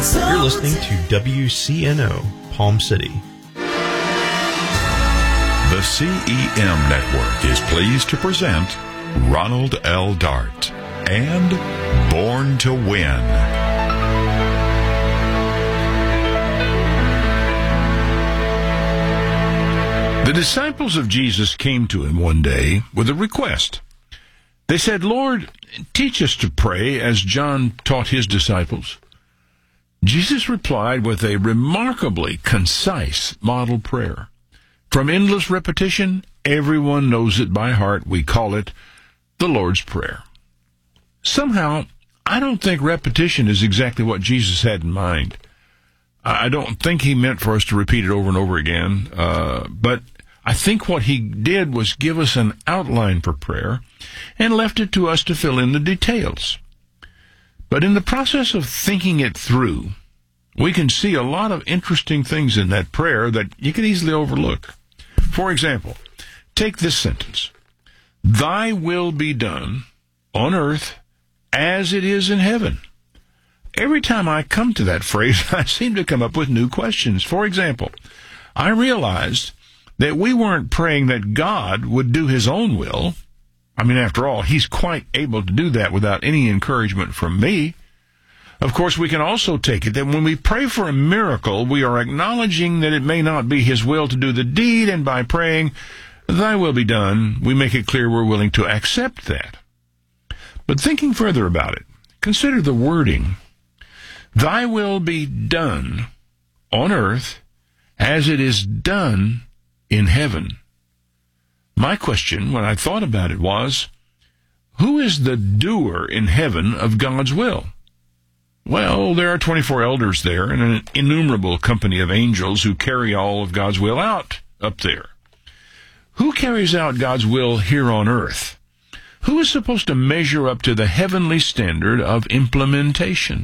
You're listening to WCNO, Palm City. The CEM Network is pleased to present Ronald L. Dart and Born to Win. The disciples of Jesus came to him one day with a request. They said, "Lord, teach us to pray as John taught his disciples." Jesus replied with a remarkably concise model prayer. From endless repetition, everyone knows it by heart. We call it the Lord's Prayer. Somehow, I don't think repetition is exactly what Jesus had in mind. I don't think he meant for us to repeat it over and over again, but I think what he did was give us an outline for prayer and left it to us to fill in the details. But in the process of thinking it through, we can see a lot of interesting things in that prayer that you can easily overlook. For example, take this sentence: "Thy will be done on earth as it is in heaven." Every time I come to that phrase, I seem to come up with new questions. For example, I realized that we weren't praying that God would do his own will. I mean, after all, he's quite able to do that without any encouragement from me. Of course, we can also take it that when we pray for a miracle, we are acknowledging that it may not be his will to do the deed, and by praying, "Thy will be done," we make it clear we're willing to accept that. But thinking further about it, consider the wording. "Thy will be done on earth as it is done in heaven." My question, when I thought about it, was, who is the doer in heaven of God's will? Well, there are 24 elders there and an innumerable company of angels who carry all of God's will out up there. Who carries out God's will here on earth? Who is supposed to measure up to the heavenly standard of implementation?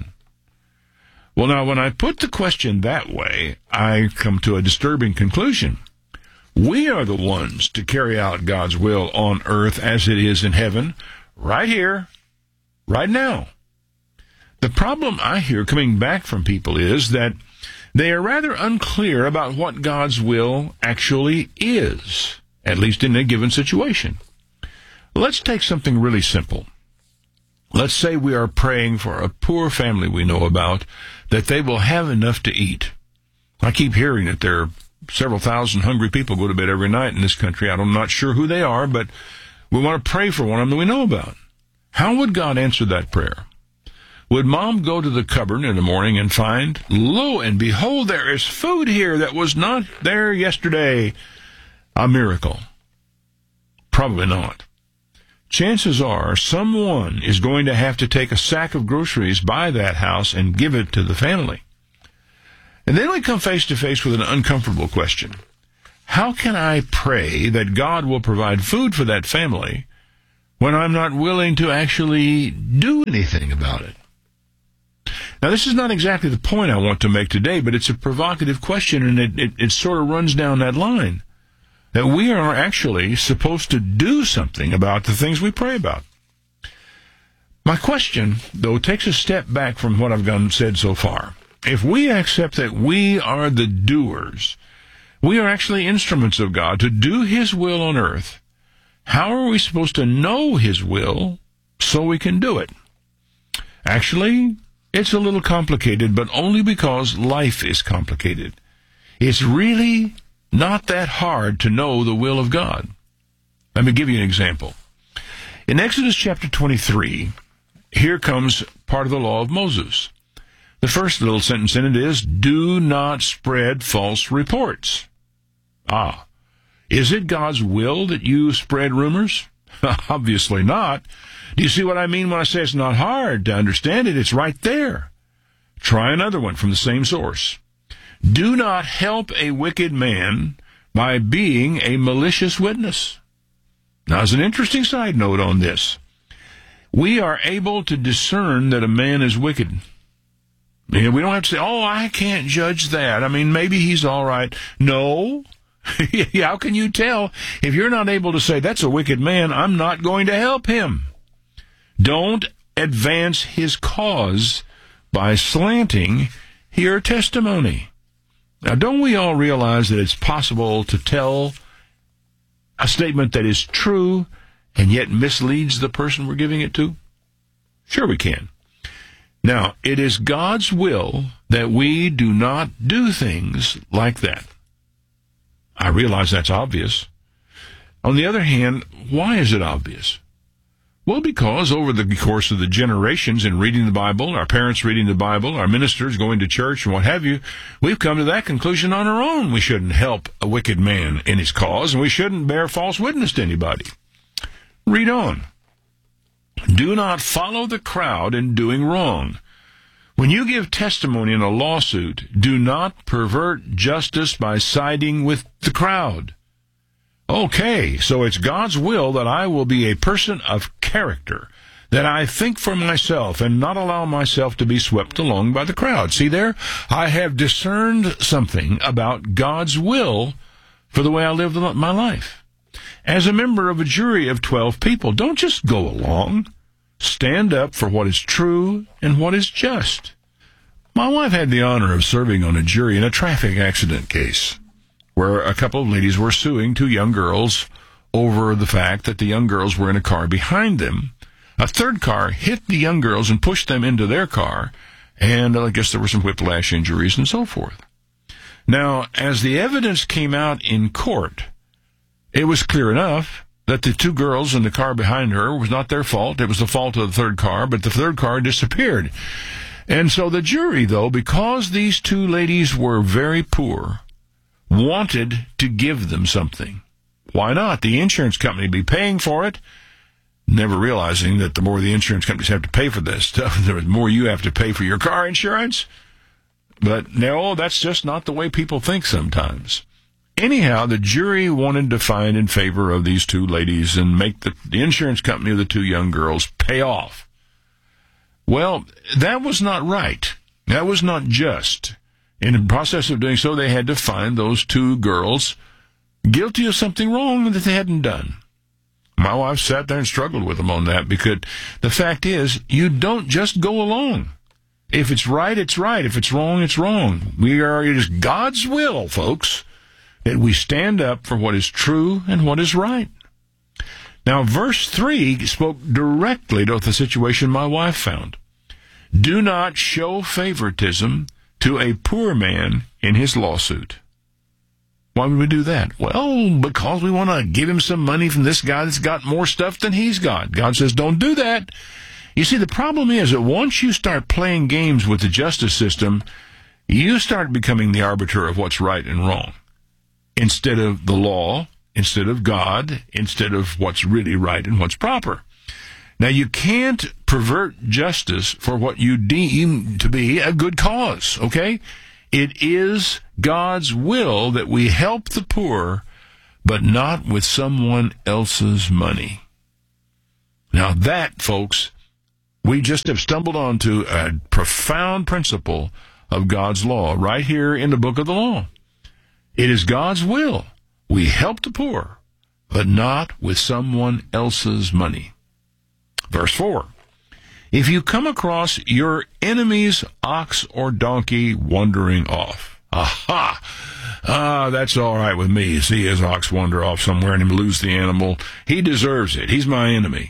Well, now, when I put the question that way, I come to a disturbing conclusion. We are the ones to carry out God's will on earth as it is in heaven, right here, right now. The problem I hear coming back from people is that they are rather unclear about what God's will actually is, at least in a given situation. Let's take something really simple. Let's say we are praying for a poor family we know about, that they will have enough to eat. I keep hearing that there are several thousand hungry people go to bed every night in this country. I'm not sure who they are, but we want to pray for one of them that we know about. How would God answer that prayer? Would Mom go to the cupboard in the morning and find, lo and behold, there is food here that was not there yesterday? A miracle? Probably not. Chances are someone is going to have to take a sack of groceries by that house and give it to the family. And then we come face to face with an uncomfortable question. How can I pray that God will provide food for that family when I'm not willing to actually do anything about it? Now, this is not exactly the point I want to make today, but it's a provocative question, and it sort of runs down that line, that we are actually supposed to do something about the things we pray about. My question, though, takes a step back from what I've said so far. If we accept that we are the doers, we are actually instruments of God to do his will on earth, how are we supposed to know his will so we can do it? Actually, it's a little complicated, but only because life is complicated. It's really not that hard to know the will of God. Let me give you an example. In Exodus chapter 23, here comes part of the law of Moses. The first little sentence in it is, "Do not spread false reports." Is it God's will that you spread rumors? Obviously not. Do you see what I mean when I say it's not hard to understand it? It's right there. Try another one from the same source. Do not help a wicked man by being a malicious witness. Now, as an interesting side note on this, we are able to discern that a man is wicked. We don't have to say, I can't judge that. I mean, maybe he's all right. No. How can you tell if you're not able to say, that's a wicked man, I'm not going to help him? Don't advance his cause by slanting your testimony. Now, don't we all realize that it's possible to tell a statement that is true and yet misleads the person we're giving it to? Sure we can. Now, it is God's will that we do not do things like that. I realize that's obvious. On the other hand, why is it obvious? Well, because over the course of the generations in reading the Bible, our parents reading the Bible, our ministers going to church and what have you, we've come to that conclusion on our own. We shouldn't help a wicked man in his cause, and we shouldn't bear false witness to anybody. Read on. Do not follow the crowd in doing wrong. When you give testimony in a lawsuit, do not pervert justice by siding with the crowd. Okay, so it's God's will that I will be a person of character, that I think for myself and not allow myself to be swept along by the crowd. See there? I have discerned something about God's will for the way I live my life. As a member of a jury of 12 people, don't just go along. Stand up for what is true and what is just. My wife had the honor of serving on a jury in a traffic accident case where a couple of ladies were suing two young girls over the fact that the young girls were in a car behind them. A third car hit the young girls and pushed them into their car, and I guess there were some whiplash injuries and so forth. Now, as the evidence came out in court, it was clear enough that the two girls in the car behind her was not their fault. It was the fault of the third car, but the third car disappeared. And so the jury, though, because these two ladies were very poor, wanted to give them something. Why not? The insurance company would be paying for it, never realizing that the more the insurance companies have to pay for this stuff, the more you have to pay for your car insurance. But no, that's just not the way people think sometimes. Anyhow, the jury wanted to find in favor of these two ladies and make the insurance company of the two young girls pay off. Well, that was not right. That was not just. In the process of doing so, they had to find those two girls guilty of something wrong that they hadn't done. My wife sat there and struggled with them on that, because the fact is, you don't just go along. If it's right, it's right. If it's wrong, it's wrong. It is God's will, folks, that we stand up for what is true and what is right. Now, verse 3 spoke directly to the situation my wife found. Do not show favoritism to a poor man in his lawsuit. Why would we do that? Well, because we want to give him some money from this guy that's got more stuff than he's got. God says, don't do that. You see, the problem is that once you start playing games with the justice system, you start becoming the arbiter of what's right and wrong. Instead of the law, instead of God, instead of what's really right and what's proper. Now, you can't pervert justice for what you deem to be a good cause, okay? It is God's will that we help the poor, but not with someone else's money. Now that, folks, we just have stumbled onto a profound principle of God's law right here in the book of the law. It is God's will. We help the poor, but not with someone else's money. Verse 4, if you come across your enemy's ox or donkey wandering off. Aha! That's all right with me. See his ox wander off somewhere and him lose the animal. He deserves it. He's my enemy.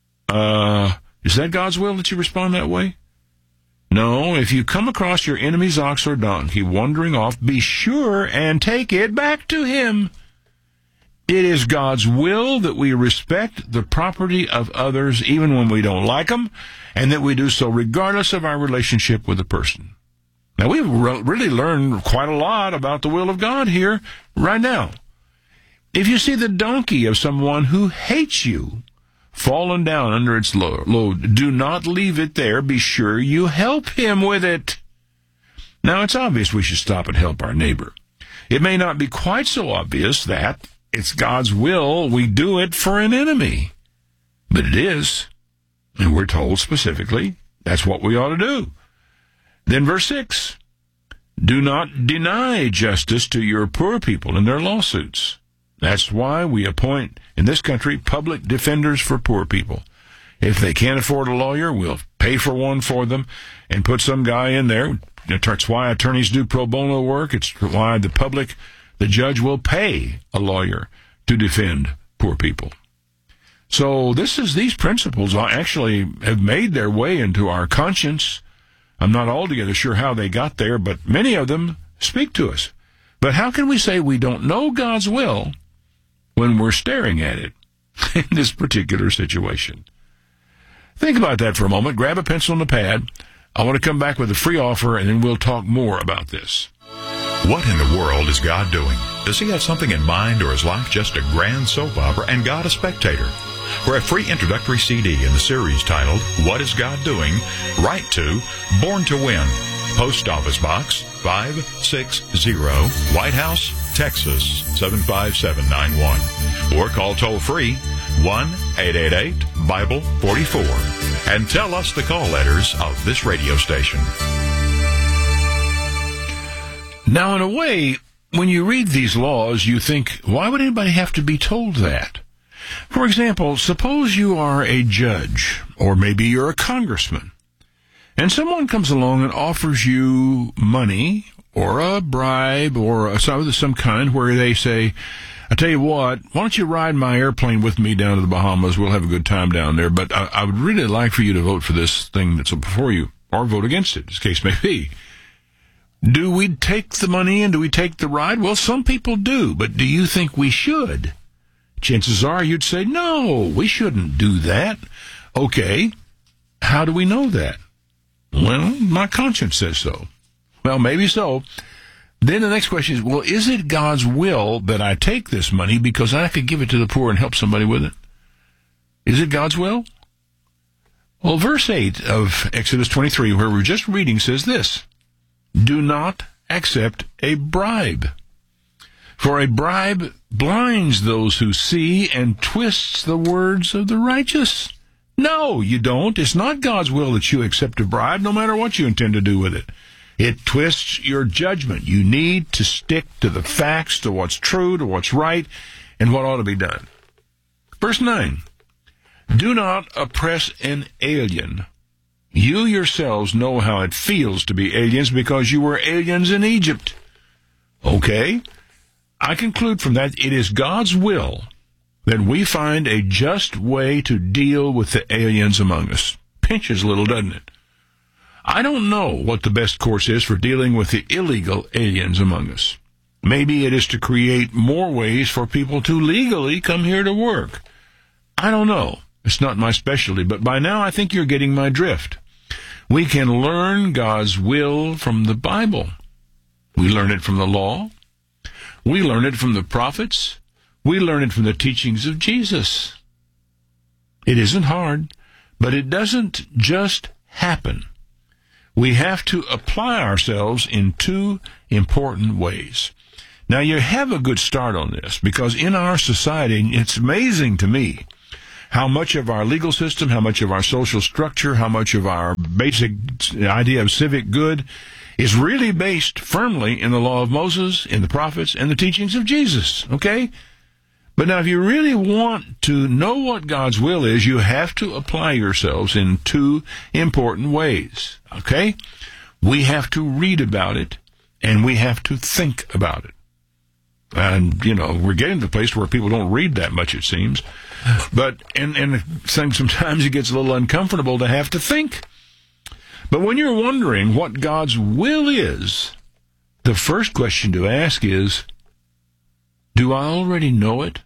Is that God's will that you respond that way? No, if you come across your enemy's ox or donkey wandering off, be sure and take it back to him. It is God's will that we respect the property of others even when we don't like them, and that we do so regardless of our relationship with the person. Now, we've really learned quite a lot about the will of God here right now. If you see the donkey of someone who hates you fallen down under its load, do not leave it there. Be sure you help him with it. Now, it's obvious we should stop and help our neighbor. It may not be quite so obvious that it's God's will we do it for an enemy. But it is. And we're told specifically that's what we ought to do. Then verse 6, do not deny justice to your poor people in their lawsuits. That's why we appoint, in this country, public defenders for poor people. If they can't afford a lawyer, we'll pay for one for them and put some guy in there, It's why attorneys do pro bono work. It's why the judge will pay a lawyer to defend poor people. So these principles actually have made their way into our conscience. I'm not altogether sure how they got there, but many of them speak to us. But how can we say we don't know God's will when we're staring at it in this particular situation? Think about that for a moment. Grab a pencil and a pad. I want to come back with a free offer, and then we'll talk more about this. What in the world is God doing? Does he have something in mind, or is life just a grand soap opera and God a spectator? For a free introductory CD in the series titled, What is God Doing?, write to Born to Win, Post Office Box 560, White House, Texas 75791. Or call toll-free 1-888-BIBLE-44 and tell us the call letters of this radio station. Now, in a way, when you read these laws, you think, why would anybody have to be told that? For example, suppose you are a judge, or maybe you're a congressman, and someone comes along and offers you money or a bribe or some kind where they say, I tell you what, why don't you ride my airplane with me down to the Bahamas? We'll have a good time down there, but I would really like for you to vote for this thing that's before you, or vote against it, as the case may be. Do we take the money and do we take the ride? Well, some people do, but do you think we should? Chances are you'd say, no, we shouldn't do that. Okay, how do we know that? Well, my conscience says so. Well, maybe so. Then the next question is, well, is it God's will that I take this money because I could give it to the poor and help somebody with it? Is it God's will? Well, verse 8 of Exodus 23, where we're just reading, says this, do not accept a bribe. For a bribe blinds those who see and twists the words of the righteous. No, you don't. It's not God's will that you accept a bribe, no matter what you intend to do with it. It twists your judgment. You need to stick to the facts, to what's true, to what's right, and what ought to be done. Verse 9, do not oppress an alien. You yourselves know how it feels to be aliens because you were aliens in Egypt. Okay, I conclude from that it is God's will that we find a just way to deal with the aliens among us. Pinches a little, doesn't it? I don't know what the best course is for dealing with the illegal aliens among us. Maybe it is to create more ways for people to legally come here to work. I don't know. It's not my specialty, but by now I think you're getting my drift. We can learn God's will from the Bible. We learn it from the law. We learn it from the prophets. We learn it from the teachings of Jesus. It isn't hard, but it doesn't just happen. We have to apply ourselves in two important ways. Now, you have a good start on this, because in our society, it's amazing to me how much of our legal system, how much of our social structure, how much of our basic idea of civic good is really based firmly in the law of Moses, in the prophets, and the teachings of Jesus, okay? But now, if you really want to know what God's will is, you have to apply yourselves in two important ways, okay? We have to read about it, and we have to think about it. And, we're getting to the place where people don't read that much, it seems. But, and sometimes it gets a little uncomfortable to have to think. But when you're wondering what God's will is, the first question to ask is, do I already know it?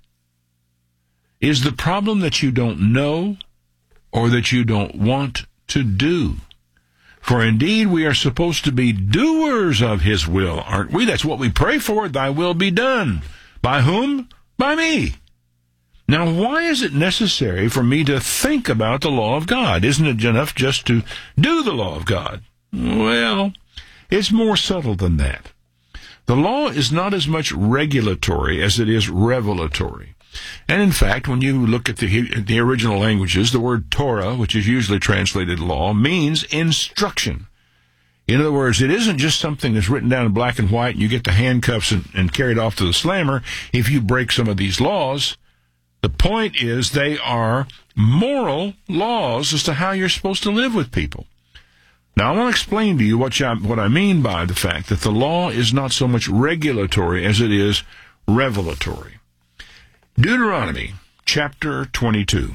Is the problem that you don't know or that you don't want to do? For indeed we are supposed to be doers of his will, aren't we? That's what we pray for, thy will be done. By whom? By me. Now, why is it necessary for me to think about the law of God? Isn't it enough just to do the law of God? Well, it's more subtle than that. The law is not as much regulatory as it is revelatory. And in fact, when you look at the original languages, the word Torah, which is usually translated law, means instruction. In other words, it isn't just something that's written down in black and white and you get the handcuffs and carried off to the slammer if you break some of these laws. The point is they are moral laws as to how you're supposed to live with people. Now, I want to explain to you what I mean by the fact that the law is not so much regulatory as it is revelatory. Deuteronomy chapter 22.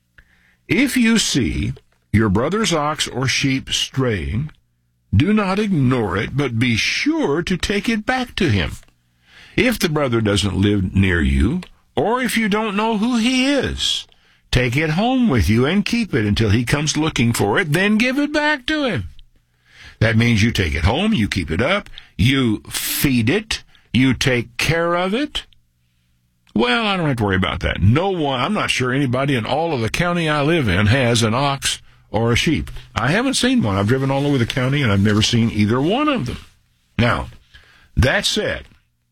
If you see your brother's ox or sheep straying, do not ignore it, but be sure to take it back to him. If the brother doesn't live near you, or if you don't know who he is, take it home with you and keep it until he comes looking for it, then give it back to him. That means you take it home, you keep it up, you feed it, you take care of it. Well, I don't have to worry about that. I'm not sure anybody in all of the county I live in has an ox or a sheep. I haven't seen one. I've driven all over the county, and I've never seen either one of them. Now, that said,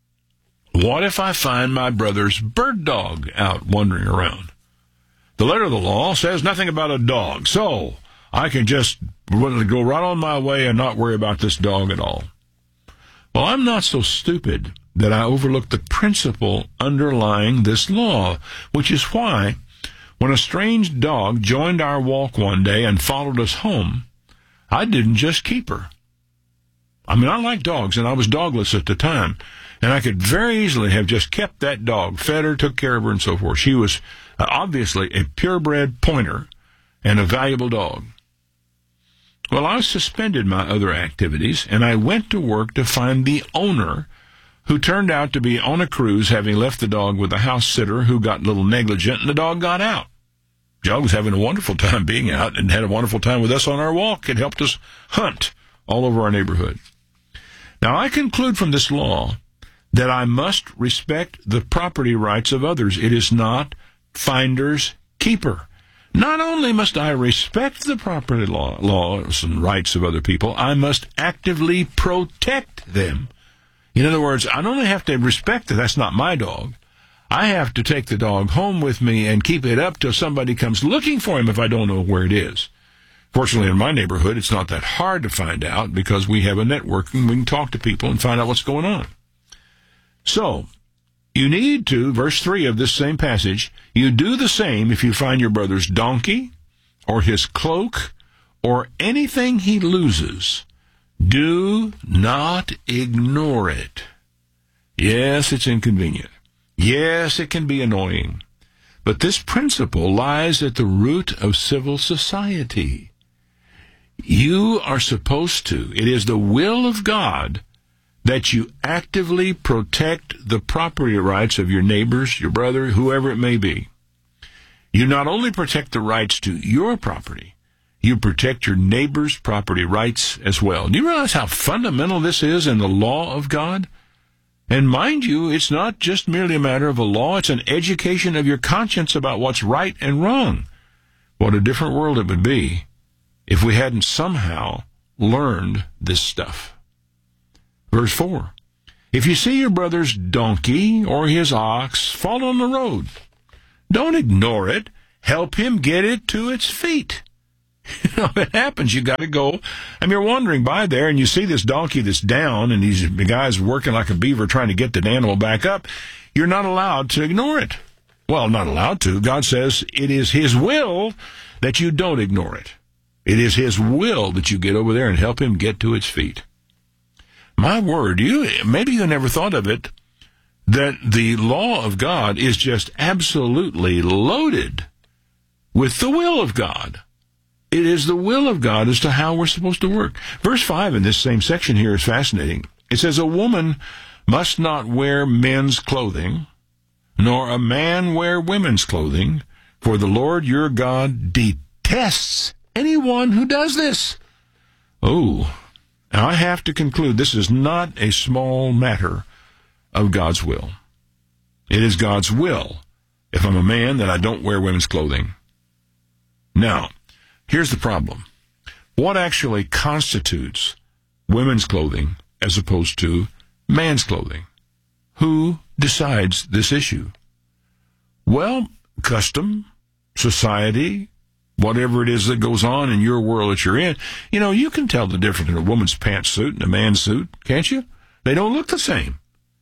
what if I find my brother's bird dog out wandering around? The letter of the law says nothing about a dog, so I can just go right on my way and not worry about this dog at all. Well, I'm not so stupid that I overlook the principle underlying this law, which is why when a strange dog joined our walk one day and followed us home, I didn't just keep her. I mean, I like dogs, and I was dogless at the time, and I could very easily have just kept that dog, fed her, took care of her, and so forth. She was obviously a purebred pointer and a valuable dog. Well, I suspended my other activities, and I went to work to find the owner, who turned out to be on a cruise, having left the dog with a house sitter who got a little negligent, and the dog got out. The dog was having a wonderful time being out and had a wonderful time with us on our walk. It helped us hunt all over our neighborhood. Now, I conclude from this law that I must respect the property rights of others. It is not finder's keeper. Not only must I respect the property laws and rights of other people, I must actively protect them. In other words, I don't only have to respect that that's not my dog. I have to take the dog home with me and keep it up till somebody comes looking for him if I don't know where it is. Fortunately, in my neighborhood, it's not that hard to find out because we have a network and we can talk to people and find out what's going on. So, you need to, verse 3 of this same passage, you do the same if you find your brother's donkey or his cloak or anything he loses. Do not ignore it. Yes, it's inconvenient. Yes, it can be annoying. But this principle lies at the root of civil society. You are supposed to, it is the will of God that you actively protect the property rights of your neighbors, your brother, whoever it may be. You not only protect the rights to your property, you protect your neighbor's property rights as well. Do you realize how fundamental this is in the law of God? And mind you, it's not just merely a matter of a law, it's an education of your conscience about what's right and wrong. What a different world it would be if we hadn't somehow learned this stuff. Verse 4, if you see your brother's donkey or his ox fall on the road, don't ignore it. Help him get it to its feet. You know, it happens. You got to go. I mean, you're wandering by there and you see this donkey that's down and the guy's working like a beaver trying to get the animal back up. You're not allowed to ignore it. Well, not allowed to. God says it is his will that you don't ignore it. It is his will that you get over there and help him get to its feet. My word, maybe you never thought of it, that the law of God is just absolutely loaded with the will of God. It is the will of God as to how we're supposed to work. Verse 5 in this same section here is fascinating. It says, a woman must not wear men's clothing, nor a man wear women's clothing, for the Lord your God detests anyone who does this. Oh, now I have to conclude this is not a small matter of God's will. It is God's will, if I'm a man, that I don't wear women's clothing. Now, here's the problem. What actually constitutes women's clothing as opposed to man's clothing? Who decides this issue? Well, custom, society, whatever it is that goes on in your world that you're in. You know, you can tell the difference in a woman's pantsuit and a man's suit, can't you? They don't look the same.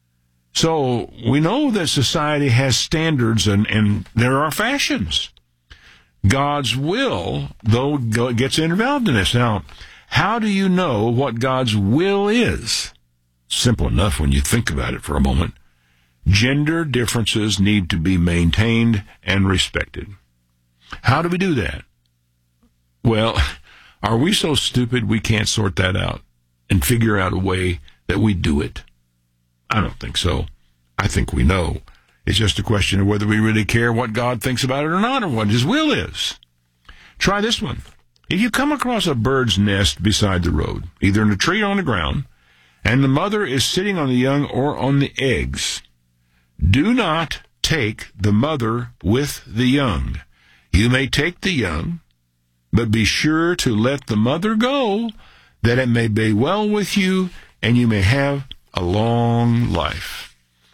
So we know that society has standards and there are fashions. God's will, though, gets involved in this. Now, How do you know what God's will is? Simple enough when you think about it for a moment. Gender differences need to be maintained and respected. How do we do that? Well, are we so stupid we can't sort that out and figure out a way that we do it? I don't think so. I think we know. It's just a question of whether we really care what God thinks about it or not, or what his will is. Try this one. If you come across a bird's nest beside the road, either in a tree or on the ground, and the mother is sitting on the young or on the eggs, do not take the mother with the young. You may take the young, but be sure to let the mother go, that it may be well with you, and you may have a long life.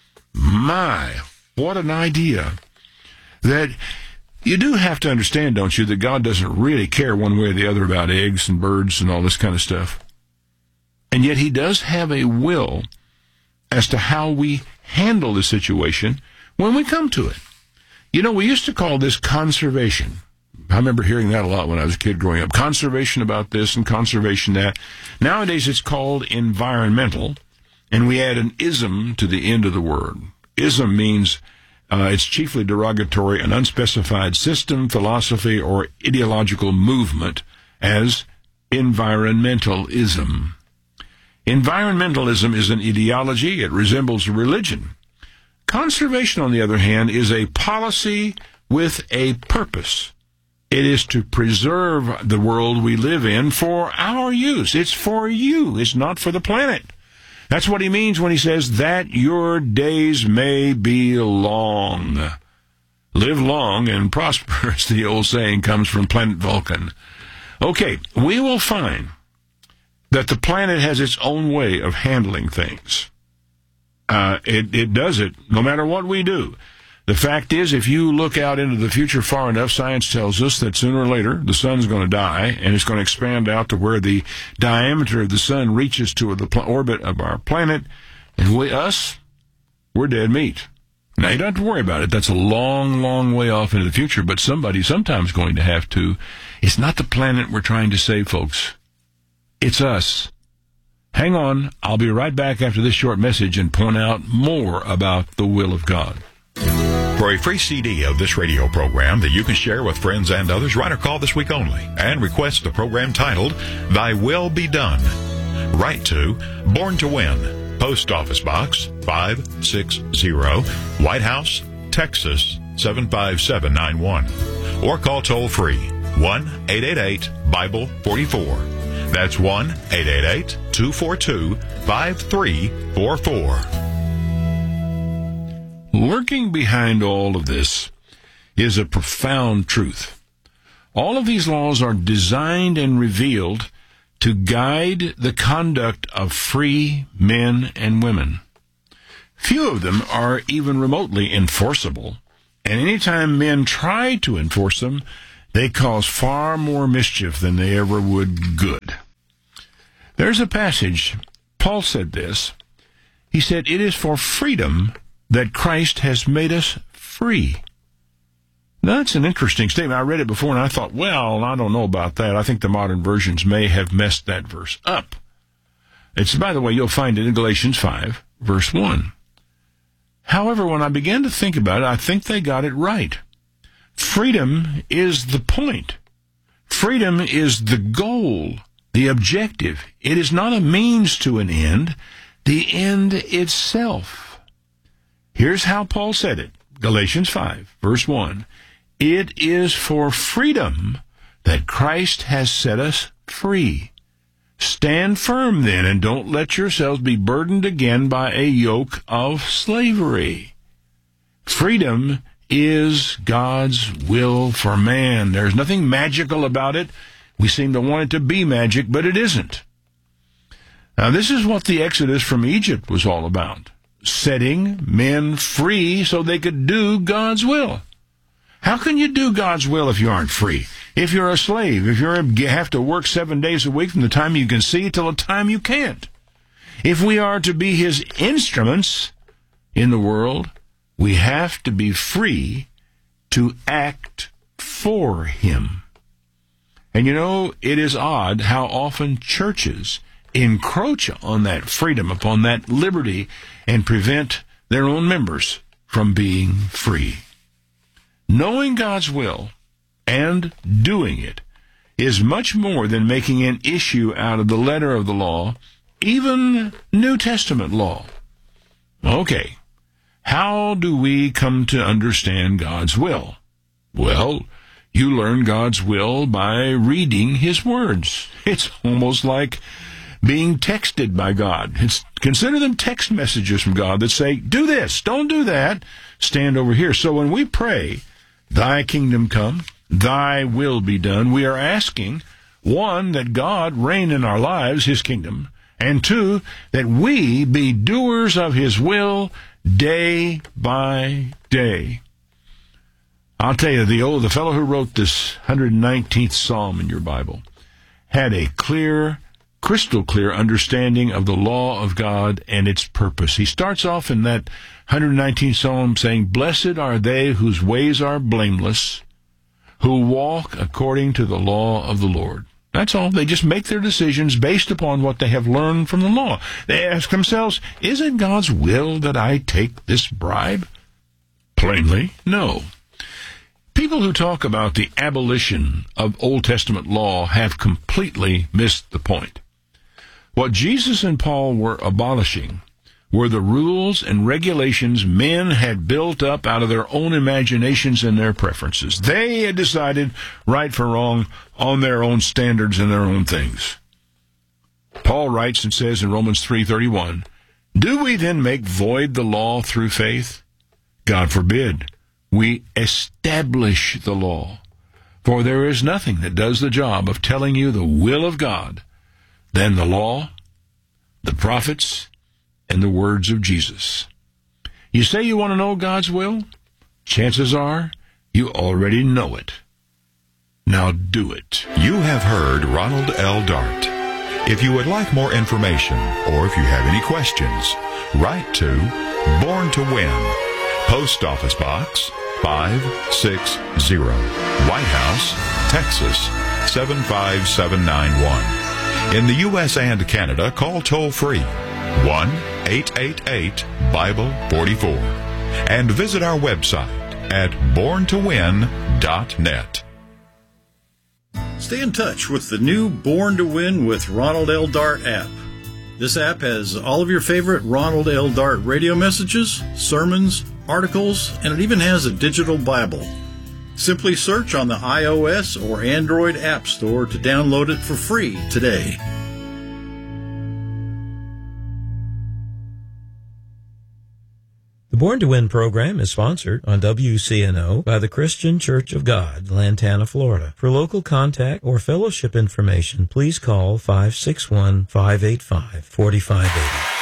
My, what an idea. That you do have to understand, don't you, that God doesn't really care one way or the other about eggs and birds and all this kind of stuff. And yet he does have a will as to how we handle the situation when we come to it. You know, we used to call this conservation. I remember hearing that a lot when I was a kid growing up. Conservation about this and conservation that. Nowadays it's called environmental, and we add an ism to the end of the word. Ism means it's chiefly derogatory, an unspecified system, philosophy, or ideological movement as environmentalism. Environmentalism is an ideology. It resembles religion. Conservation, on the other hand, is a policy with a purpose. It is to preserve the world we live in for our use. It's for you. It's not for the planet. That's what he means when he says that your days may be long. Live long and prosper, as the old saying comes from planet Vulcan. Okay, we will find that the planet has its own way of handling things. It does it no matter what we do. The fact is, if you look out into the future far enough, science tells us that sooner or later the sun's going to die, and it's going to expand out to where the diameter of the sun reaches to the orbit of our planet, and we're dead meat. Now, you don't have to worry about it. That's a long, long way off into the future, but somebody's sometimes going to have to. It's not the planet we're trying to save, folks. It's us. Hang on. I'll be right back after this short message and point out more about the will of God. For a free CD of this radio program that you can share with friends and others, write or call this week only and request the program titled, Thy Will Be Done. Write to Born to Win, Post Office Box 560, White House, Texas 75791. Or call toll-free 1-888-BIBLE-44. That's 1-888-242-5344. Lurking behind all of this is a profound truth. All of these laws are designed and revealed to guide the conduct of free men and women. Few of them are even remotely enforceable, and anytime men try to enforce them, they cause far more mischief than they ever would good. There's a passage, Paul said this. He said, "It is for freedom that Christ has made us free." Now, that's an interesting statement. I read it before and I thought, well, I don't know about that. I think the modern versions may have messed that verse up. It's, by the way, you'll find it in Galatians 5, verse 1. However, when I began to think about it, I think they got it right. Freedom is the point. Freedom is the goal, the objective. It is not a means to an end, the end itself. Here's how Paul said it, Galatians 5, verse 1. It is for freedom that Christ has set us free. Stand firm then, and don't let yourselves be burdened again by a yoke of slavery. Freedom is God's will for man. There's nothing magical about it. We seem to want it to be magic, but it isn't. Now, this is what the Exodus from Egypt was all about. Setting men free so they could do God's will. How can you do God's will if you aren't free? If you're a slave, if you have to work 7 days a week from the time you can see till the time you can't. If we are to be his instruments in the world, we have to be free to act for him. And you know, it is odd how often churches encroach on that freedom, upon that liberty, and prevent their own members from being free. Knowing God's will and doing it is much more than making an issue out of the letter of the law, even New Testament law. Okay, how do we come to understand God's will? Well, you learn God's will by reading His words. It's almost like being texted by God. Consider them text messages from God that say, do this, don't do that, stand over here. So when we pray, Thy kingdom come, Thy will be done, we are asking, one, that God reign in our lives, His kingdom, and two, that we be doers of His will day by day. I'll tell you, the fellow who wrote this 119th Psalm in your Bible had a crystal clear understanding of the law of God and its purpose. He starts off in that 119th Psalm saying, "Blessed are they whose ways are blameless, who walk according to the law of the Lord." That's all. They just make their decisions based upon what they have learned from the law. They ask themselves, is it God's will that I take this bribe? Plainly, no. People who talk about the abolition of Old Testament law have completely missed the point. What Jesus and Paul were abolishing were the rules and regulations men had built up out of their own imaginations and their preferences. They had decided right for wrong on their own standards and their own things. Paul writes and says in Romans 3:31, "Do we then make void the law through faith? God forbid. We establish the law. For there is nothing that does the job of telling you the will of God than the law, the prophets, and the words of Jesus." You say you want to know God's will? Chances are you already know it. Now do it. You have heard Ronald L. Dart. If you would like more information, or if you have any questions, write to Born to Win, Post Office Box 560, White House, Texas 75791. In the U.S. and Canada, call toll-free 1-888-BIBLE-44 and visit our website at borntowin.net. Stay in touch with the new Born to Win with Ronald L. Dart app. This app has all of your favorite Ronald L. Dart radio messages, sermons, articles, and it even has a digital Bible. Simply search on the iOS or Android App Store to download it for free today. The Born to Win program is sponsored on WCNO by the Christian Church of God, Lantana, Florida. For local contact or fellowship information, please call 561-585-4580.